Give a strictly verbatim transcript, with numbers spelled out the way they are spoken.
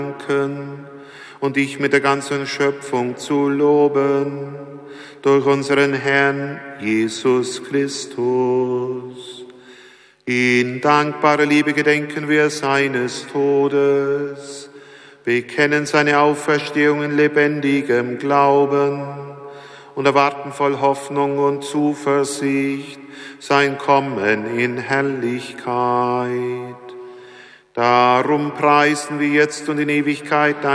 danken und dich mit der ganzen Schöpfung zu loben, durch unseren Herrn Jesus Christus. In dankbarer Liebe gedenken wir seines Todes, bekennen seine Auferstehung in lebendigem Glauben und erwarten voll Hoffnung und Zuversicht sein Kommen in Herrlichkeit. Darum preisen wir jetzt und in Ewigkeit